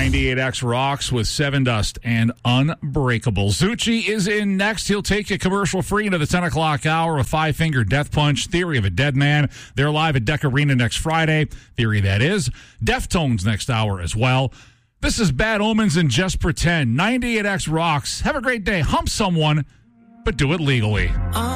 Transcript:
98X rocks with Seven Dust and Unbreakable. Zucci is in next. He'll take you commercial free into the 10 o'clock hour with Five Finger Death Punch, Theory of a Dead Man. They're live at Deck Arena next Friday. Theory, that is. Deftones next hour as well. This is Bad Omens and Just Pretend. 98X rocks. Have a great day. Hump someone, but do it legally.